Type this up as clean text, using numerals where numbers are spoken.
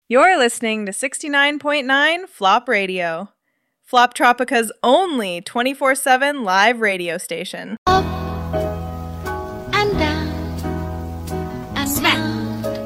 You're listening to 69.9 Flop Radio, Flop Tropica's only 24/7 live radio station.